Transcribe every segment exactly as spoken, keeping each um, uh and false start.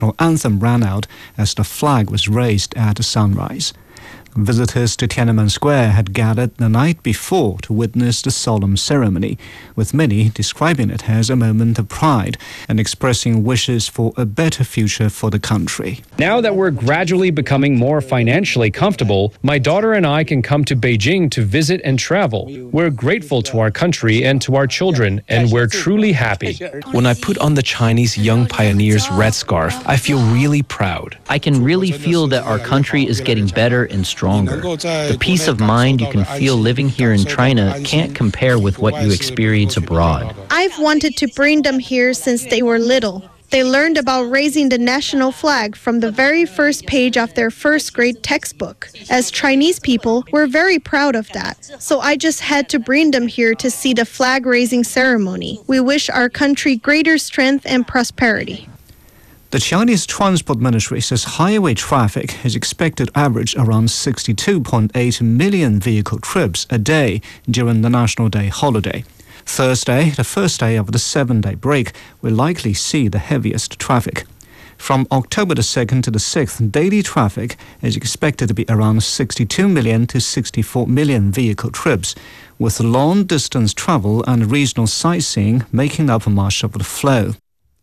anthem ran out as the flag was raised at sunrise. Visitors to Tiananmen Square had gathered the night before to witness the solemn ceremony, with many describing it as a moment of pride and expressing wishes for a better future for the country. Now that we're gradually becoming more financially comfortable, my daughter and I can come to Beijing to visit and travel. We're grateful to our country and to our children, and we're truly happy. When I put on the Chinese Young Pioneers red scarf, I feel really proud. I can really feel that our country is getting better and stronger. The peace of mind you can feel living here in China can't compare with what you experience abroad. I've wanted to bring them here since they were little. They learned about raising the national flag from the very first page of their first grade textbook. As Chinese people, we're very proud of that. So I just had to bring them here to see the flag-raising ceremony. We wish our country greater strength and prosperity. The Chinese Transport Ministry says highway traffic is expected to average around sixty-two point eight million vehicle trips a day during the National Day holiday. Thursday, the first day of the seven-day break, will likely see the heaviest traffic. From October the second to the sixth, daily traffic is expected to be around sixty-two million to sixty-four million vehicle trips, with long-distance travel and regional sightseeing making up much of the flow.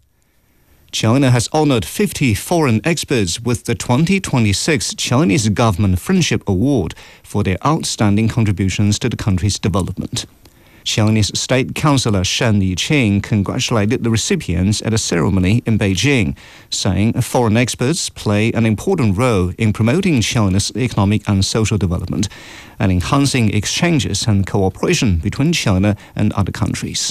China has honored fifty foreign experts with the twenty twenty-six Chinese Government Friendship Award for their outstanding contributions to the country's development. Chinese State Councillor Shen Yiqing congratulated the recipients at a ceremony in Beijing, saying foreign experts play an important role in promoting China's economic and social development and enhancing exchanges and cooperation between China and other countries.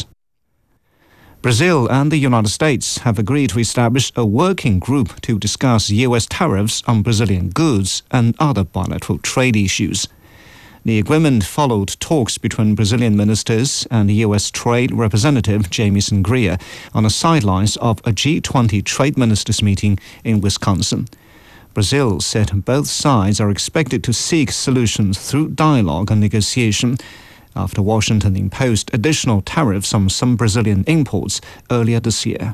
Brazil and the United States have agreed to establish a working group to discuss U S tariffs on Brazilian goods and other bilateral trade issues. The agreement followed talks between Brazilian ministers and U S Trade Representative Jamieson Greer on the sidelines of a G twenty trade ministers meeting in Wisconsin. Brazil said both sides are expected to seek solutions through dialogue and negotiation, after Washington imposed additional tariffs on some Brazilian imports earlier this year.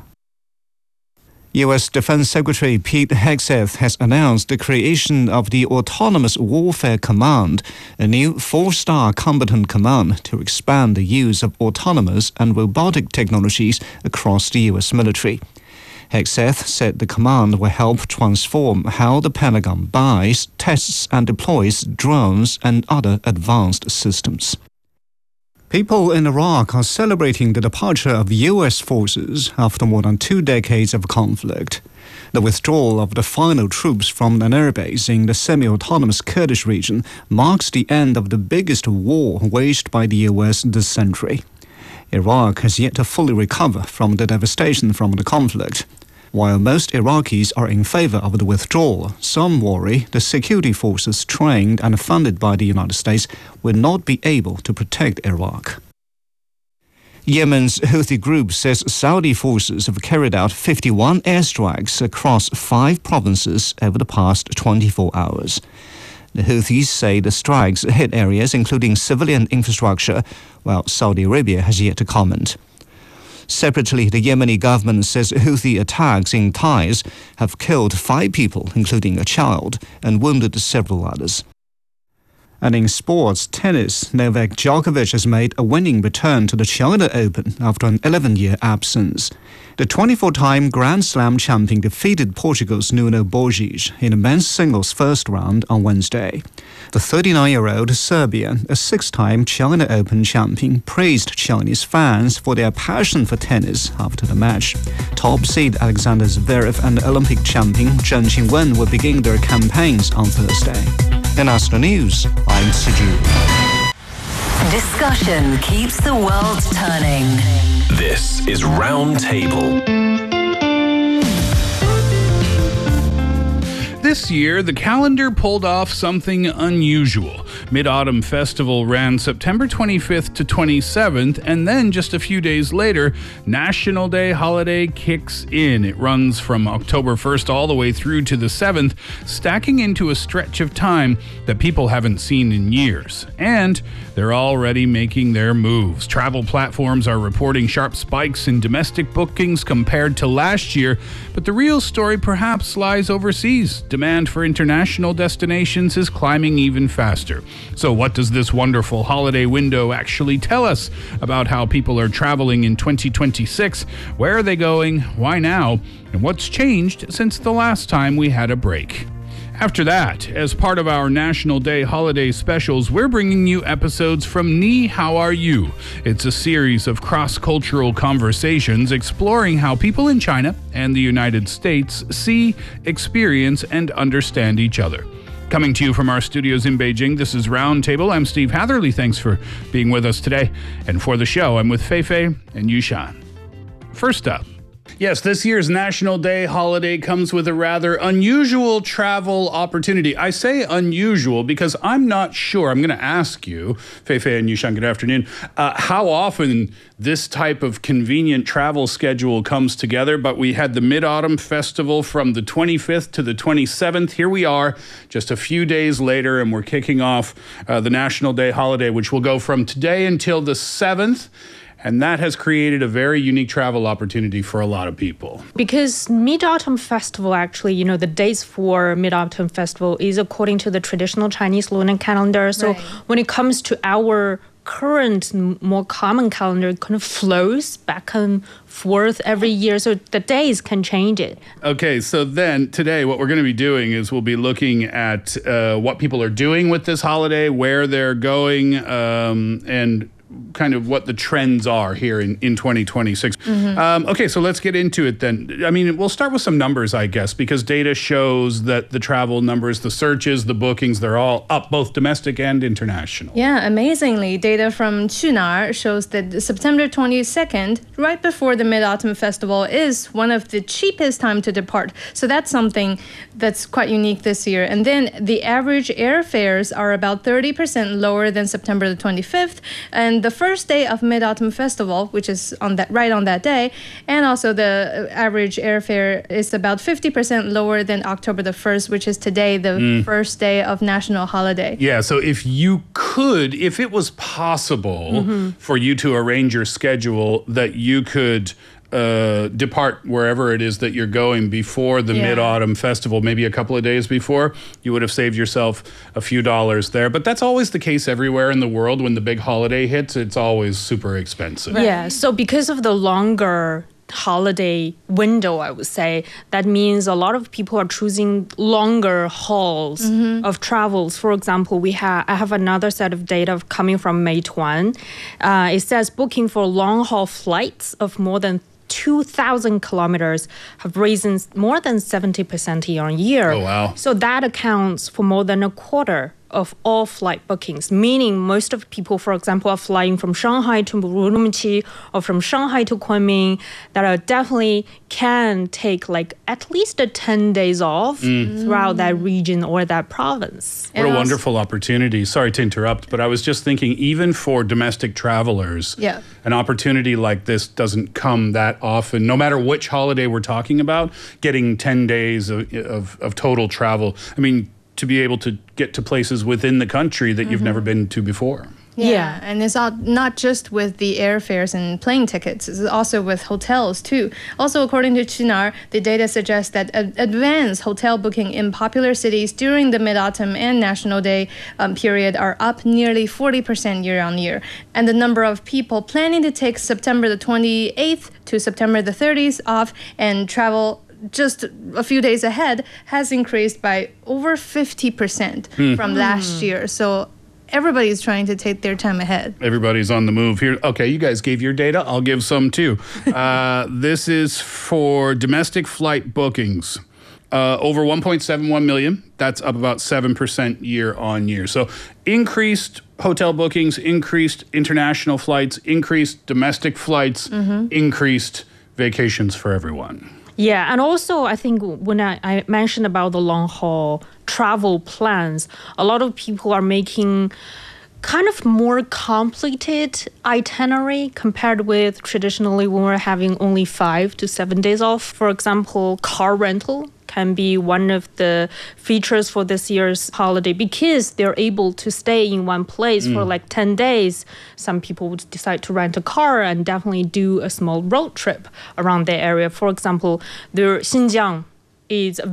U S Defense Secretary Pete Hegseth has announced the creation of the Autonomous Warfare Command, a new four-star combatant command to expand the use of autonomous and robotic technologies across the U S military. Hegseth said the command will help transform how the Pentagon buys, tests and deploys drones and other advanced systems. People in Iraq are celebrating the departure of U S forces after more than two decades of conflict. The withdrawal of the final troops from an airbase in the semi-autonomous Kurdish region marks the end of the biggest war waged by the U S this century. Iraq has yet to fully recover from the devastation from the conflict. While most Iraqis are in favor of the withdrawal, some worry the security forces trained and funded by the United States will not be able to protect Iraq. Yemen's Houthi group says Saudi forces have carried out fifty-one airstrikes across five provinces over the past twenty-four hours. The Houthis say the strikes hit areas including civilian infrastructure, while Saudi Arabia has yet to comment. Separately, the Yemeni government says Houthi attacks in Taiz have killed five people, including a child, and wounded several others. And in sports, tennis, Novak Djokovic has made a winning return to the China Open after an eleven-year absence. The twenty-four-time Grand Slam champion defeated Portugal's Nuno Borges in the men's singles first round on Wednesday. The thirty-nine-year-old Serbian, a six-time China Open champion, praised Chinese fans for their passion for tennis after the match. Top seed Alexander Zverev and Olympic champion Zheng Qinwen will begin their campaigns on Thursday. In Astro News, I'm Siju. Discussion keeps the world turning. This is Roundtable. This year, the calendar pulled off something unusual. Mid-Autumn Festival ran September twenty-fifth to twenty-seventh, and then just a few days later, National Day holiday kicks in. It runs from October first all the way through to the seventh, stacking into a stretch of time that people haven't seen in years. And they're already making their moves. Travel platforms are reporting sharp spikes in domestic bookings compared to last year, but the real story perhaps lies overseas. Demand for international destinations is climbing even faster. So what does this wonderful holiday window actually tell us about how people are traveling in twenty twenty-six? Where are they going? Why now? And what's changed since the last time we had a break? After that, as part of our National Day holiday specials, we're bringing you episodes from Ni How Are You? It's a series of cross-cultural conversations exploring how people in China and the United States see, experience, and understand each other. Coming to you from our studios in Beijing, this is Roundtable. I'm Steve Hatherley. Thanks for being with us today. And for the show, I'm with Feifei and Yushan. First up, yes, this year's National Day holiday comes with a rather unusual travel opportunity. I say unusual because I'm not sure. I'm going to ask you, Feifei and Yushan, good afternoon, uh, how often this type of convenient travel schedule comes together. But we had the Mid-Autumn Festival from the twenty-fifth to the twenty-seventh. Here we are just a few days later, and we're kicking off uh, the National Day holiday, which will go from today until the seventh. And that has created a very unique travel opportunity for a lot of people. Because Mid-Autumn Festival, actually, you know, the dates for Mid-Autumn Festival is according to the traditional Chinese lunar calendar. So right. when it comes to our current, more common calendar, it kind of flows back and forth every year. So the days can change it. Okay, so then today what we're going to be doing is we'll be looking at uh, what people are doing with this holiday, where they're going, um, and kind of what the trends are here in, in twenty twenty-six. Mm-hmm. Um, okay, so let's get into it then. I mean, we'll start with some numbers, I guess, because data shows that the travel numbers, the searches, the bookings, they're all up, both domestic and international. Yeah, amazingly, data from Qunar shows that September twenty-second, right before the Mid-Autumn Festival, is one of the cheapest time to depart. So that's something that's quite unique this year. And then the average airfares are about thirty percent lower than September the twenty-fifth. And the first day of Mid-Autumn Festival, which is on that right on that day, and also the average airfare is about fifty percent lower than October the first, which is today, the mm. first day of national holiday. Yeah, so if you could, if it was possible mm-hmm. for you to arrange your schedule that you could Uh, depart wherever it is that you're going before the yeah. Mid-Autumn Festival, maybe a couple of days before, you would have saved yourself a few dollars there. But that's always the case everywhere in the world. When the big holiday hits, it's always super expensive. Right. Yeah, so because of the longer holiday window, I would say, that means a lot of people are choosing longer hauls mm-hmm. of travels. For example, we have I have another set of data coming from Meituan. Uh, it says booking for long-haul flights of more than two thousand kilometers have risen more than seventy percent year on year. Oh, wow. So that accounts for more than a quarter of all flight bookings, meaning most of people, for example, are flying from Shanghai to Urumqi or from Shanghai to Kunming, that are definitely can take like at least a ten days off mm. throughout that region or that province. What and a wonderful opportunity. Sorry to interrupt, but I was just thinking, even for domestic travelers, yeah. an opportunity like this doesn't come that often. No matter which holiday we're talking about, getting ten days of, of, of total travel. I mean, to be able to get to places within the country that mm-hmm. you've never been to before. Yeah, yeah. And it's all, not just with the airfares and plane tickets, it's also with hotels too. Also, according to Qunar, the data suggests that a- advanced hotel booking in popular cities during the Mid-Autumn and National Day um, period are up nearly forty percent year on year. And the number of people planning to take September the twenty-eighth to September the thirtieth off and travel just a few days ahead has increased by over fifty percent mm. from last year. So everybody's trying to take their time ahead. Everybody's on the move here. Okay, you guys gave your data. I'll give some too. Uh, this is for domestic flight bookings. Uh, over one point seven one million. That's up about seven percent year on year. So increased hotel bookings, increased international flights, increased domestic flights, mm-hmm. increased vacations for everyone. Yeah, and also I think when I, I mentioned about the long haul travel plans. A lot of people are making kind of more complicated itinerary compared with traditionally when we're having only five to seven days off. For example, car rental can be one of the features for this year's holiday because they're able to stay in one place mm. for like ten days. Some people would decide to rent a car and definitely do a small road trip around the area. For example, there Xinjiang is a